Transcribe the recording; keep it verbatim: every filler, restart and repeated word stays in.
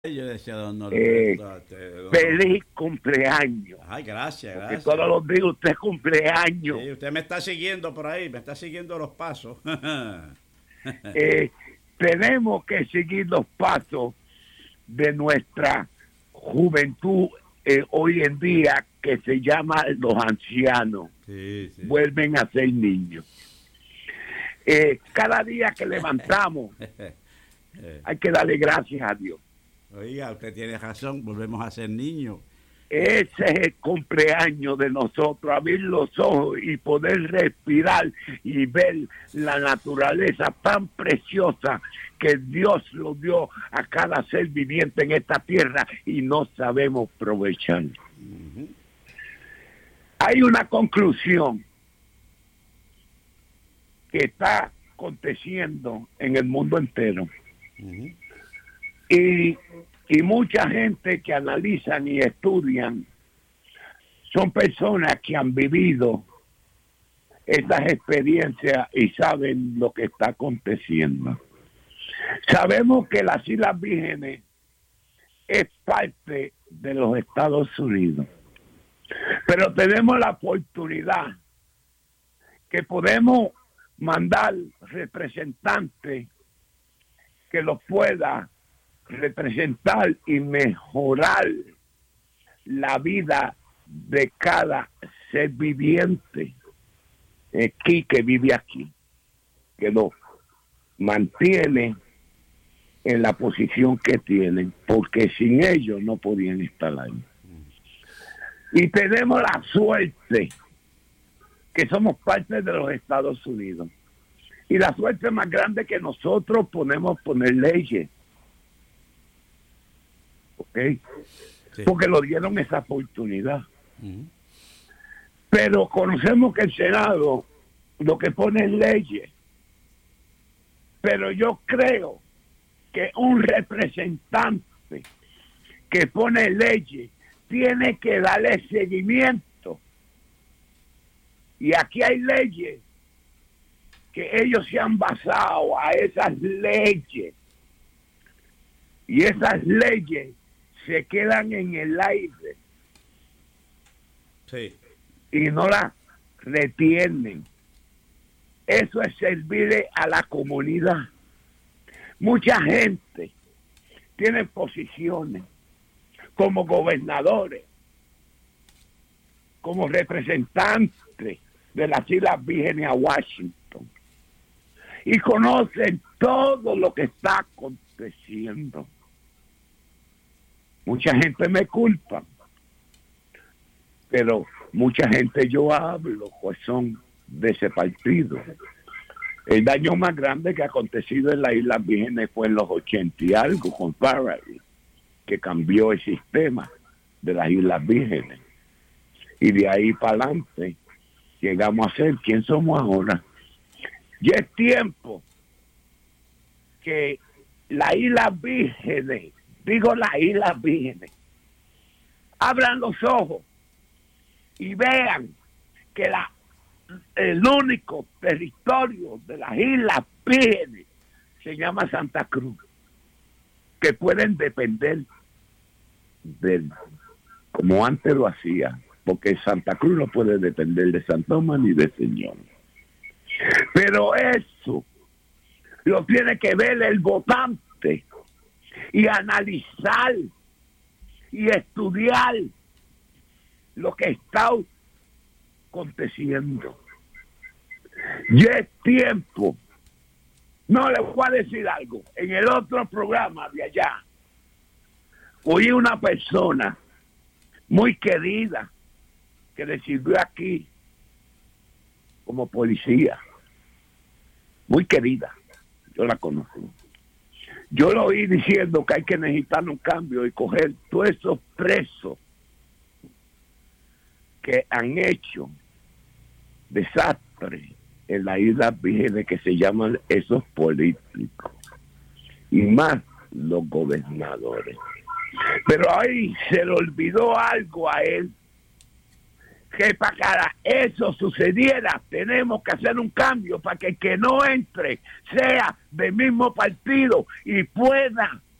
Yo decía, don Eh, Norberto, don... feliz cumpleaños. Ay, gracias, Porque gracias. todos los días usted cumpleaños. Sí, usted me está siguiendo por ahí, me está siguiendo los pasos. eh, tenemos que seguir los pasos de nuestra juventud eh, hoy en día, que se llama los ancianos. Sí, sí. Vuelven a ser niños. Eh, cada día que levantamos hay que darle gracias a Dios. Oiga, usted tiene razón, volvemos a ser niños. Ese es el cumpleaños de nosotros, abrir los ojos y poder respirar y ver la naturaleza tan preciosa que Dios lo dio a cada ser viviente en esta tierra y no sabemos aprovechar. Uh-huh. Hay una conclusión que está aconteciendo en el mundo entero. Uh-huh. Y, y mucha gente que analizan y estudian son personas que han vivido estas experiencias y saben lo que está aconteciendo. Sabemos que las Islas Vírgenes es parte de los Estados Unidos, pero tenemos la oportunidad que podemos mandar representantes que los pueda representar y mejorar la vida de cada ser viviente aquí que vive aquí, que lo mantiene en la posición que tienen, porque sin ellos no podían estar ahí. Y tenemos la suerte que somos parte de los Estados Unidos. Y la suerte más grande que nosotros podemos poner leyes. ¿Ok? Sí. Porque lo dieron esa oportunidad. Uh-huh. Pero conocemos que el Senado lo que pone es leyes. Pero yo creo que un representante que pone leyes tiene que darle seguimiento. Y aquí hay leyes que ellos se han basado a esas leyes. Y esas leyes se quedan en el aire. Sí. Y no las retienen. Eso es servirle a la comunidad. Mucha gente tiene posiciones como gobernadores, como representantes de las Islas Vírgenes a Washington, y conocen todo lo que está aconteciendo. Mucha gente me culpa, pero mucha gente yo hablo, pues son de ese partido. El daño más grande que ha acontecido en las Islas Vírgenes fue en los ochenta y algo con Farrell, que cambió el sistema de las Islas Vírgenes. Y de ahí para adelante llegamos a ser quien somos ahora. Ya es tiempo que las Islas Vírgenes, digo las Islas Vírgenes, abran los ojos y vean que la, el único territorio de las Islas Vírgenes se llama Santa Cruz, que pueden depender de como antes lo hacía, porque Santa Cruz no puede depender de San Tomás ni de Señor. Pero eso lo tiene que ver el votante y analizar y estudiar lo que está aconteciendo. Ya es tiempo. No, les voy a decir algo. En el otro programa de allá, oí una persona muy querida que le sirvió aquí como policía. Muy querida. Yo la conozco. Yo lo oí diciendo que hay que necesitar un cambio y coger todos esos presos que han hecho desastres en la Isla Vírgenes, que se llaman esos políticos, y más los gobernadores. Pero ahí se le olvidó algo a él, que para que eso sucediera tenemos que hacer un cambio para que el que no entre sea del mismo partido y pueda